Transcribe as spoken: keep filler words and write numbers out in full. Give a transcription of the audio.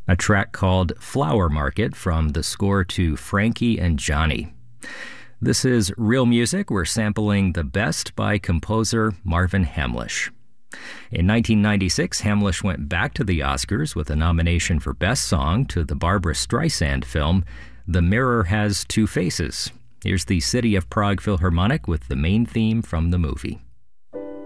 a track called Flower Market from the score to Frankie and Johnny. This is Real Music. We're sampling The Best by composer Marvin Hamlisch. In nineteen ninety-six, Hamlisch went back to the Oscars with a nomination for Best Song to the Barbra Streisand film, The Mirror Has Two Faces. Here's the City of Prague Philharmonic with the main theme from the movie.